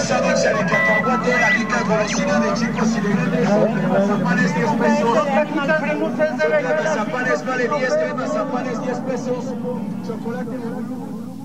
pasado el ser que aguante la rica golosina de chicos y de grandes. Mazapanes 10 pesos. Mazapanes vale 10, mazapanes 10 pesos. Chocolate de